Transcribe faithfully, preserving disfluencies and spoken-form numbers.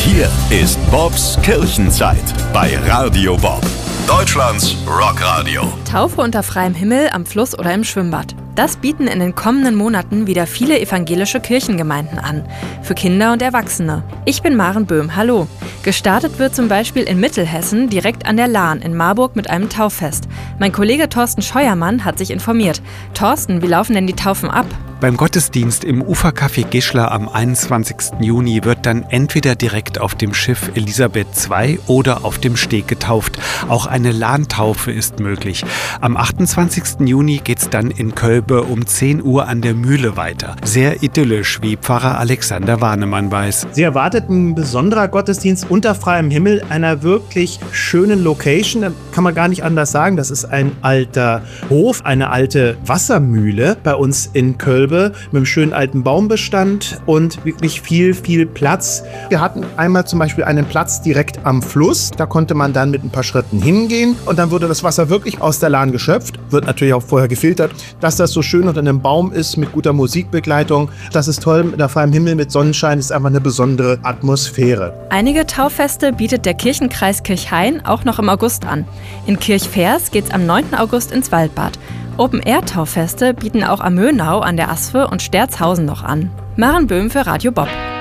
hier ist Bobs Kirchenzeit bei Radio Bob, Deutschlands Rockradio. Taufe unter freiem Himmel, am Fluss oder im Schwimmbad. Das bieten in den kommenden Monaten wieder viele evangelische Kirchengemeinden an. Für Kinder und Erwachsene. Ich bin Maren Böhm, hallo. Gestartet wird zum Beispiel in Mittelhessen direkt an der Lahn in Marburg mit einem Tauffest. Mein Kollege Thorsten Scheuermann hat sich informiert. Thorsten, wie laufen denn die Taufen ab? Beim Gottesdienst im Ufercafé Gischler am einundzwanzigsten Juni wird dann entweder direkt auf dem Schiff Elisabeth zwei oder auf dem Steg getauft. Auch eine Lahntaufe ist möglich. Am achtundzwanzigsten Juni geht's dann in Kölbe um zehn Uhr an der Mühle weiter. Sehr idyllisch, wie Pfarrer Alexander Warnemann weiß. Sie erwartet ein besonderer Gottesdienst unter freiem Himmel, einer wirklich schönen Location. Da kann man gar nicht anders sagen. Das ist ein alter Hof, eine alte Wassermühle bei uns in Kölbe mit einem schönen alten Baumbestand und wirklich viel, viel Platz. Wir hatten einmal zum Beispiel einen Platz direkt am Fluss. Da konnte man dann mit ein paar Schritten hingehen und dann wurde das Wasser wirklich aus der Lahn geschöpft. Wird natürlich auch vorher gefiltert. Dass das so schön unter einem Baum ist mit guter Musikbegleitung, das ist toll. Mit der freiem Himmel, mit Sonnenschein ist einfach eine besondere Atmosphäre. Einige Tauffeste bietet der Kirchenkreis Kirchhain auch noch im August an. In Kirchvers geht's am neunten August ins Waldbad. Open-Air-Tauffeste bieten auch am Mönau an der Asfe und Sterzhausen noch an. Maren Böhm für Radio Bob.